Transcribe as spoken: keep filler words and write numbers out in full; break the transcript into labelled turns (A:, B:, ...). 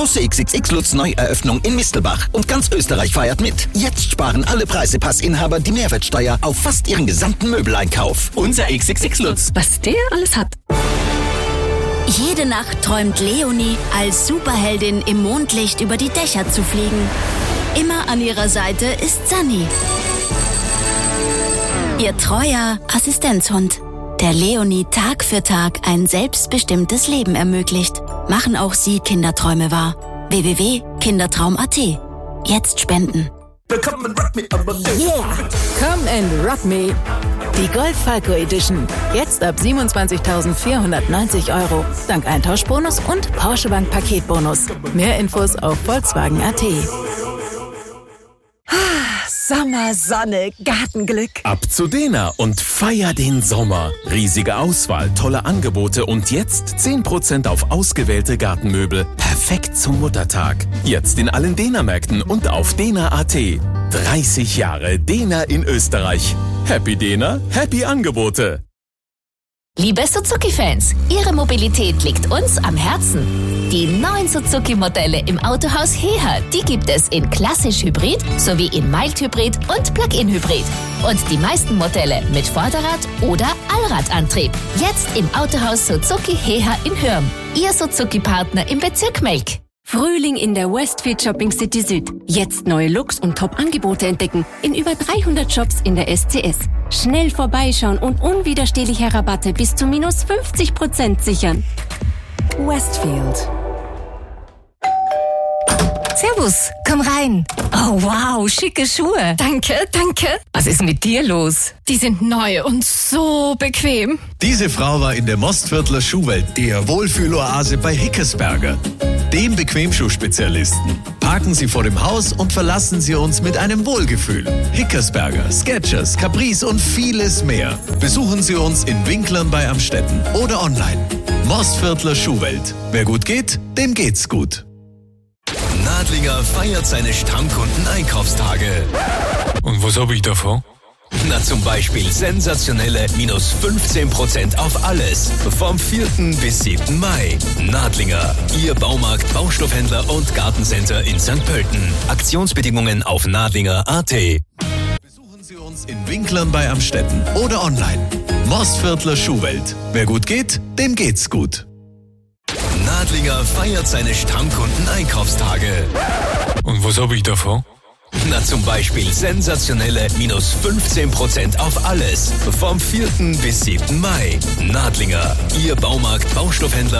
A: Große X X X-Lutz Neueröffnung in Mistelbach und ganz Österreich feiert mit. Jetzt sparen alle Preisepassinhaber die Mehrwertsteuer auf fast ihren gesamten Möbeleinkauf. Unser X X X-Lutz.
B: Was der alles hat.
C: Jede Nacht träumt Leonie, als Superheldin im Mondlicht über die Dächer zu fliegen. Immer an ihrer Seite ist Sunny, ihr treuer Assistenzhund, der Leonie Tag für Tag ein selbstbestimmtes Leben ermöglicht. Machen auch Sie Kinderträume wahr. w w w punkt kindertraum punkt a t. Jetzt spenden.
D: Yeah! Come and rock me! Die Golf Falco Edition. Jetzt ab siebenundzwanzigtausendvierhundertneunzig Euro. Dank Eintauschbonus und Porsche Bank Paketbonus. Mehr Infos auf Volkswagen punkt a t.
B: Sommer, Sonne, Gartenglück.
E: Ab zu Dena und feier den Sommer. Riesige Auswahl, tolle Angebote und jetzt zehn Prozent auf ausgewählte Gartenmöbel. Perfekt zum Muttertag. Jetzt in allen Dena-Märkten und auf dena punkt a t. dreißig Jahre Dena in Österreich. Happy Dena, happy Angebote.
F: Liebe Suzuki-Fans, Ihre Mobilität liegt uns am Herzen. Die neuen Suzuki-Modelle im Autohaus Heha, die gibt es in klassisch-hybrid sowie in Mild-Hybrid und Plug-in-Hybrid. Und die meisten Modelle mit Vorderrad- oder Allradantrieb. Jetzt im Autohaus Suzuki Heha in Hürm. Ihr Suzuki-Partner im Bezirk Melk.
G: Frühling in der Westfield Shopping City Süd. Jetzt neue Looks und Top-Angebote entdecken in über dreihundert Shops in der S C S. Schnell vorbeischauen und unwiderstehliche Rabatte bis zu minus fünfzig Prozent sichern. Westfield.
F: Servus, komm rein. Oh wow, schicke Schuhe.
B: Danke, danke.
F: Was ist mit dir los?
B: Die sind neu und so bequem.
H: Diese Frau war in der Mostviertler Schuhwelt, der Wohlfühloase bei Hickersberger, dem Bequemschuhspezialisten. Parken Sie vor dem Haus und verlassen Sie uns mit einem Wohlgefühl. Hickersberger, Skechers, Caprice und vieles mehr. Besuchen Sie uns in Winklern bei Amstetten oder online. Mostviertler Schuhwelt. Wer gut geht, dem geht's gut.
A: Nadlinger feiert seine Stammkunden-Einkaufstage.
I: Und was habe ich davon?
A: Na, zum Beispiel sensationelle minus fünfzehn Prozent auf alles. Vom vierten bis siebten Mai. Nadlinger, Ihr Baumarkt, Baustoffhändler und Gartencenter in Sankt Pölten. Aktionsbedingungen auf nadlinger punkt a t.
H: Besuchen Sie uns in Winklern bei Amstetten oder online. Mostviertler Schuhwelt. Wer gut geht, dem geht's gut.
A: Nadlinger feiert seine Stammkunden-Einkaufstage.
I: Und was habe ich davon?
A: Na, zum Beispiel sensationelle minus fünfzehn Prozent auf alles. Vom vierten bis siebten Mai. Nadlinger, Ihr Baumarkt, Baustoffhändler